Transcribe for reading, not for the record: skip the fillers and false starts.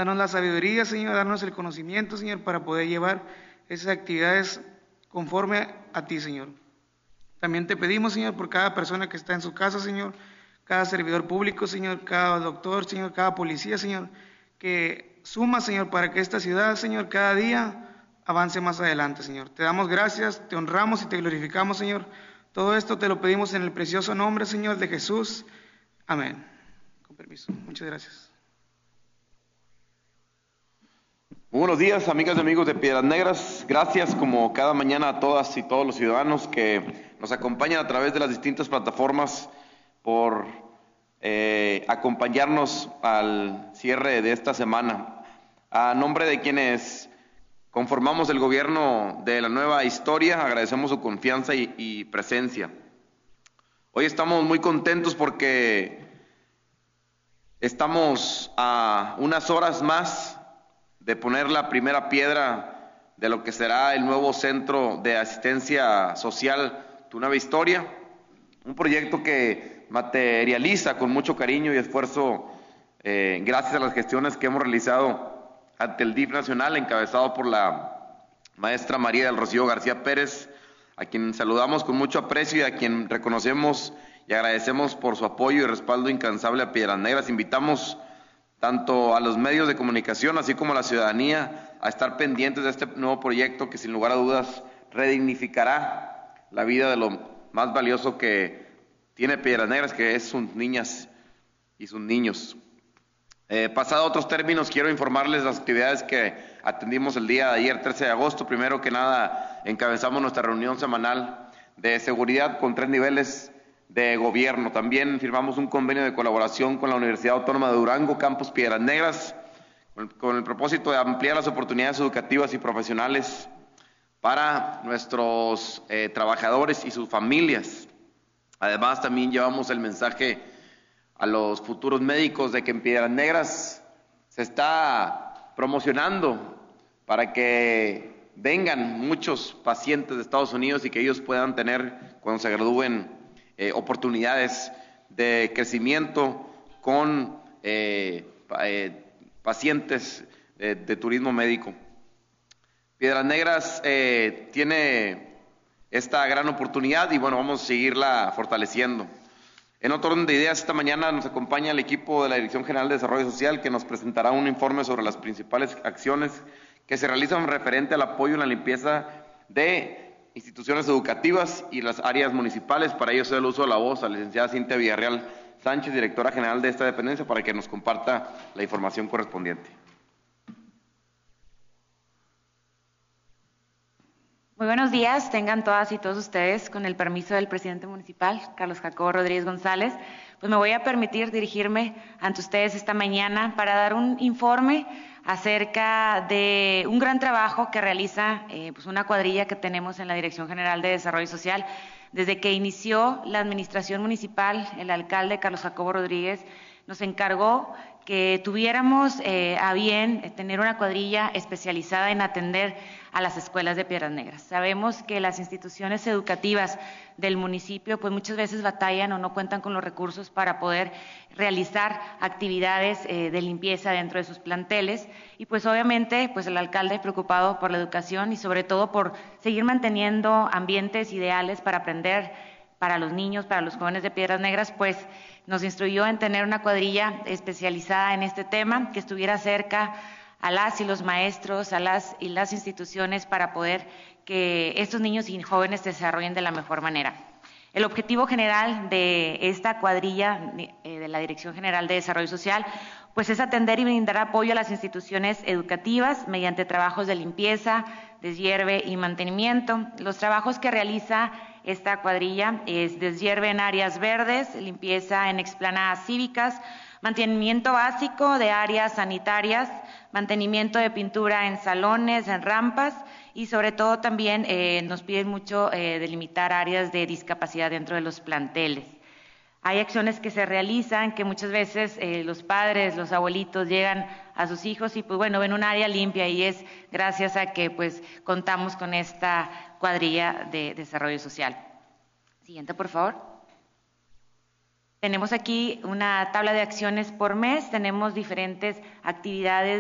Danos la sabiduría, Señor, danos el conocimiento, Señor, para poder llevar esas actividades conforme a ti, Señor. También te pedimos, Señor, por cada persona que está en su casa, Señor, cada servidor público, Señor, cada doctor, Señor, cada policía, Señor, que suma, Señor, para que esta ciudad, Señor, cada día avance más adelante, Señor. Te damos gracias, te honramos y te glorificamos, Señor. Todo esto te lo pedimos en el precioso nombre, Señor, de Jesús. Amén. Con permiso. Muchas gracias. Muy buenos días, amigas y amigos de Piedras Negras. Gracias como cada mañana a todas y todos los ciudadanos que nos acompañan a través de las distintas plataformas por acompañarnos al cierre de esta semana. A nombre de quienes conformamos el gobierno de la nueva historia, agradecemos su confianza y presencia. Hoy estamos muy contentos porque estamos a unas horas más de poner la primera piedra de lo que será el nuevo Centro de Asistencia Social Tu Nueva Historia, un proyecto que materializa con mucho cariño y esfuerzo gracias a las gestiones que hemos realizado ante el DIF nacional, encabezado por la maestra María del Rocío García Pérez, a quien saludamos con mucho aprecio y a quien reconocemos y agradecemos por su apoyo y respaldo incansable a Piedras Negras. Invitamos tanto a los medios de comunicación, así como a la ciudadanía, a estar pendientes de este nuevo proyecto que sin lugar a dudas redignificará la vida de lo más valioso que tiene Piedras Negras, que es sus niñas y sus niños. Pasado a otros términos, quiero informarles las actividades que atendimos el día de ayer, 13 de agosto. Primero que nada, encabezamos nuestra reunión semanal de seguridad con 3 niveles de gobierno. También firmamos un convenio de colaboración con la Universidad Autónoma de Durango, Campus Piedras Negras, con el propósito de ampliar las oportunidades educativas y profesionales para nuestros trabajadores y sus familias. Además, también llevamos el mensaje a los futuros médicos de que en Piedras Negras se está promocionando para que vengan muchos pacientes de Estados Unidos y que ellos puedan tener, cuando se gradúen, oportunidades de crecimiento con pacientes de turismo médico. Piedras Negras tiene esta gran oportunidad y bueno, vamos a seguirla fortaleciendo. En otro orden de ideas, esta mañana nos acompaña el equipo de la Dirección General de Desarrollo Social, que nos presentará un informe sobre las principales acciones que se realizan referente al apoyo en la limpieza de instituciones educativas y las áreas municipales. Para ello cedo el uso de la voz a la licenciada Cintia Villarreal Sánchez, directora general de esta dependencia, para que nos comparta la información correspondiente. Muy buenos días, tengan todas y todos ustedes, con el permiso del presidente municipal, Carlos Jacobo Rodríguez González, pues me voy a permitir dirigirme ante ustedes esta mañana para dar un informe acerca de un gran trabajo que realiza pues una cuadrilla que tenemos en la Dirección General de Desarrollo Social. Desde que inició la administración municipal, el alcalde Carlos Jacobo Rodríguez nos encargó que tuviéramos a bien tener una cuadrilla especializada en atender a las escuelas de Piedras Negras. Sabemos que las instituciones educativas del municipio pues muchas veces batallan o no cuentan con los recursos para poder realizar actividades de limpieza dentro de sus planteles y pues obviamente pues el alcalde preocupado por la educación y sobre todo por seguir manteniendo ambientes ideales para aprender para los niños, para los jóvenes de Piedras Negras, pues nos instruyó en tener una cuadrilla especializada en este tema, que estuviera cerca a las y los maestros, a las y las instituciones para poder que estos niños y jóvenes se desarrollen de la mejor manera. El objetivo general de esta cuadrilla de la Dirección General de Desarrollo Social pues es atender y brindar apoyo a las instituciones educativas mediante trabajos de limpieza, deshierve y mantenimiento. Los trabajos que realiza esta cuadrilla es deshierve en áreas verdes, limpieza en explanadas cívicas, mantenimiento básico de áreas sanitarias, mantenimiento de pintura en salones, en rampas y sobre todo también nos piden mucho delimitar áreas de discapacidad dentro de los planteles. Hay acciones que se realizan que muchas veces los padres, los abuelitos llegan a sus hijos y pues bueno, ven un área limpia y es gracias a que pues contamos con esta cuadrilla de desarrollo social. Siguiente, por favor. Tenemos aquí una tabla de acciones por mes, tenemos diferentes actividades